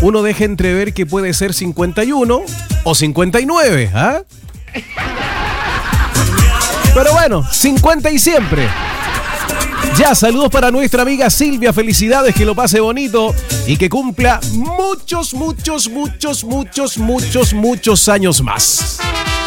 uno deja entrever que puede ser 51 o 59, ¿ah? Pero bueno, 50 y siempre. Ya, saludos para nuestra amiga Silvia, felicidades, que lo pase bonito y que cumpla muchos años más.